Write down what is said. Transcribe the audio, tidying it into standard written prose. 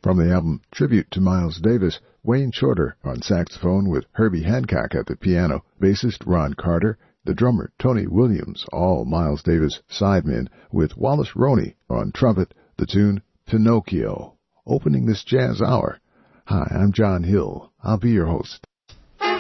From the album Tribute to Miles Davis, Wayne Shorter on saxophone with Herbie Hancock at the piano, bassist Ron Carter, the drummer Tony Williams, all Miles Davis sidemen, with Wallace Roney on trumpet, the tune Pinocchio. Opening this jazz hour. Hi, I'm John Hill. I'll be your host.